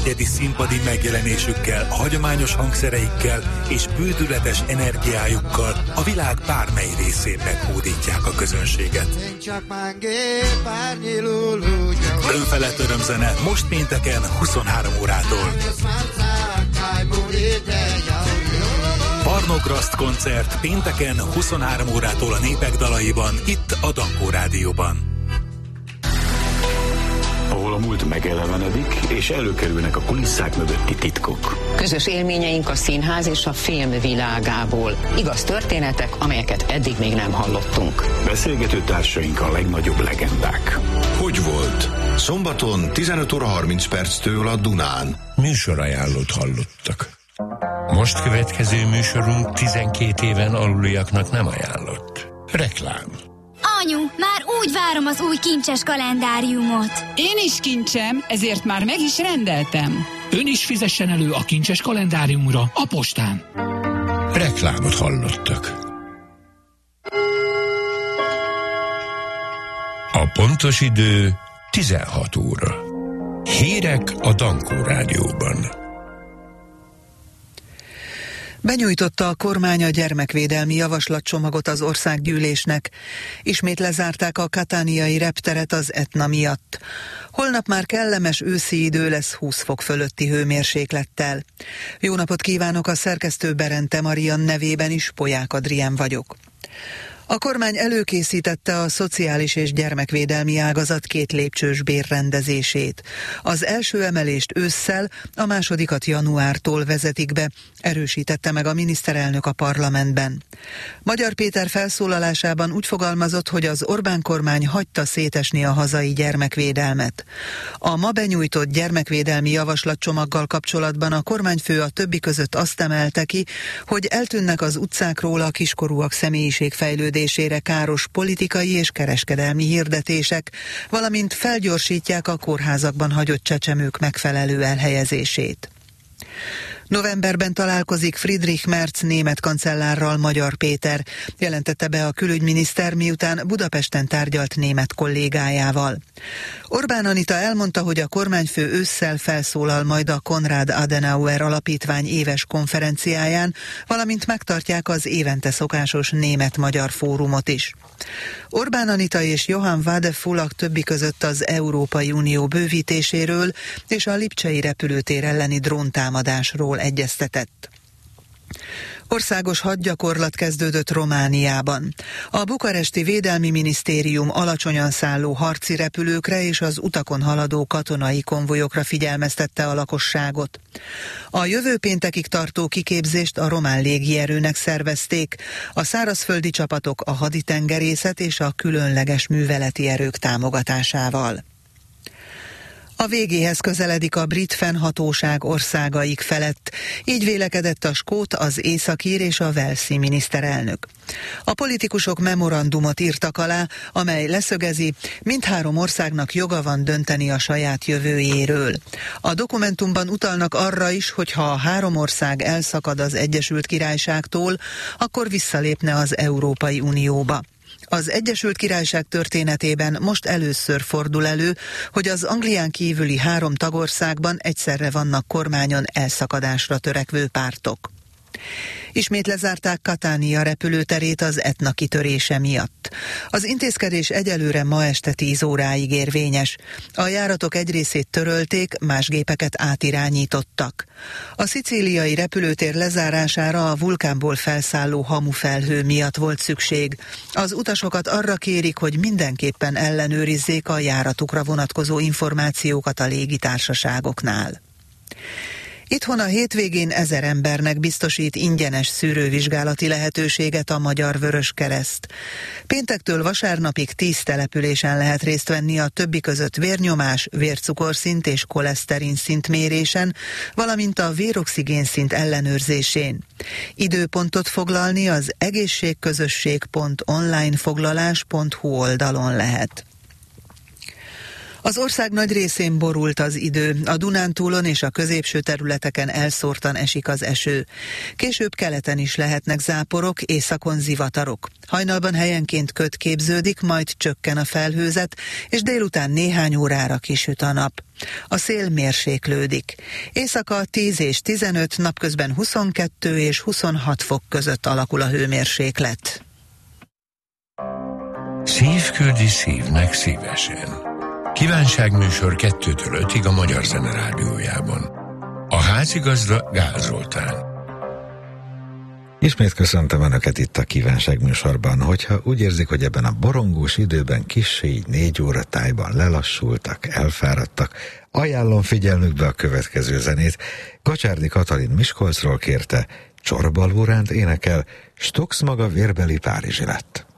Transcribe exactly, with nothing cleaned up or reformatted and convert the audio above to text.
Egyedi színpadi megjelenésükkel, hagyományos hangszereikkel és bődületes energiájukkal a világ bármely részén meghódítják a közönséget. Önfelett örömzene most pénteken huszonhárom órától. Barnograszt koncert pénteken huszonhárom órától a Népek dalaiban, itt a Dankó Rádióban. Ahol a múlt megelevenedik, és előkerülnek a kulisszák mögötti titkok. Közös élményeink a színház és a film világából. Igaz történetek, amelyeket eddig még nem hallottunk. Beszélgető társaink a legnagyobb legendák. Hogy volt? Szombaton tizenöt óra harminc perctől a Dunán. Műsorajánlót hallottak. Most következő műsorunk tizenkét éven aluliaknak nem ajánlott. Reklám. Anyu, már úgy várom az új kincses kalendáriumot. Én is kincsem, ezért már meg is rendeltem. Ön is fizessen elő a kincses kalendáriumra a postán. Reklámot hallottak. A pontos idő tizenhat óra. Hírek a Dankó Rádióban. Benyújtotta a kormány a gyermekvédelmi javaslatcsomagot az országgyűlésnek. Ismét lezárták a katániai repteret az Etna miatt. Holnap már kellemes őszi idő lesz húsz fok fölötti hőmérséklettel. Jó napot kívánok, a szerkesztő Berente Marian nevében is, Polyák Adrián vagyok. A kormány előkészítette a szociális és gyermekvédelmi ágazat két lépcsős bérrendezését. Az első emelést ősszel, a másodikat januártól vezetik be, erősítette meg a miniszterelnök a parlamentben. Magyar Péter felszólalásában úgy fogalmazott, hogy az Orbán kormány hagyta szétesni a hazai gyermekvédelmet. A ma benyújtott gyermekvédelmi javaslatcsomaggal kapcsolatban a kormányfő a többi között azt emelte ki, hogy eltűnnek az utcákról a kiskorúak személyiségfejlődésére káros politikai és kereskedelmi hirdetések, valamint felgyorsítják a kórházakban hagyott csecsemők megfelelő elhelyezését. Novemberben találkozik Friedrich Merz német kancellárral Magyar Péter, jelentette be a külügyminiszter, miután Budapesten tárgyalt német kollégájával. Orbán Anita elmondta, hogy a kormányfő ősszel felszólal majd a Konrad Adenauer Alapítvány éves konferenciáján, valamint megtartják az évente szokásos német-magyar fórumot is. Orbán Anita és Johann Wadefullak többi között az Európai Unió bővítéséről és a lipcsei repülőtér elleni dróntámadásról egyeztetett. Országos hadgyakorlat kezdődött Romániában. A bukaresti Védelmi Minisztérium alacsonyan szálló harci repülőkre és az utakon haladó katonai konvojokra figyelmeztette a lakosságot. A jövő péntekig tartó kiképzést a román légierőnek szervezték, a szárazföldi csapatok, a haditengerészet és a különleges műveleti erők támogatásával. A végéhez közeledik a brit fennhatóság országaik felett. Így vélekedett a skót, az északír és a walesi miniszterelnök. A politikusok memorandumot írtak alá, amely leszögezi, mindhárom országnak joga van dönteni a saját jövőjéről. A dokumentumban utalnak arra is, hogy ha a három ország elszakad az Egyesült Királyságtól, akkor visszalépne az Európai Unióba. Az Egyesült Királyság történetében most először fordul elő, hogy az Anglián kívüli három tagországban egyszerre vannak kormányon elszakadásra törekvő pártok. Ismét lezárták Katánia repülőterét az Etna kitörése miatt. Az intézkedés egyelőre ma este tíz óráig érvényes. A járatok egy részét törölték, más gépeket átirányítottak. A szicíliai repülőtér lezárására a vulkánból felszálló hamufelhő miatt volt szükség. Az utasokat arra kérik, hogy mindenképpen ellenőrizzék a járatukra vonatkozó információkat a légitársaságoknál. Itthon a hétvégén ezer embernek biztosít ingyenes szűrővizsgálati lehetőséget a Magyar Vöröskereszt. Péntektől vasárnapig tíz településen lehet részt venni a többi között vérnyomás, vércukorszint és koleszterinszint mérésen, valamint a véroxigénszint ellenőrzésén. Időpontot foglalni az egészségközösség pont online foglalás pont hu oldalon lehet. Az ország nagy részén borult az idő, a Dunántúlon és a középső területeken elszórtan esik az eső. Később keleten is lehetnek záporok, északon zivatarok. Hajnalban helyenként köd képződik, majd csökken a felhőzet, és délután néhány órára kisüt a nap. A szél mérséklődik. Éjszaka tíz és tizenöt, napközben huszonkettő és huszonhat fok között alakul a hőmérséklet. Szív küldi szívnek szívesen. Kívánságműsor kettőtől ötig a Magyar Zene Rádiójában. A házigazda Gál Zoltán. Ismét köszöntöm Önöket itt a kívánságműsorban, hogyha úgy érzik, hogy ebben a borongós időben kissé így négy óra tájban lelassultak, elfáradtak, ajánlom figyelmükbe a következő zenét. Kacsárdi Katalin Miskolcról kérte, Csorbalóránt énekel, Stux maga vérbeli Párizsi lett.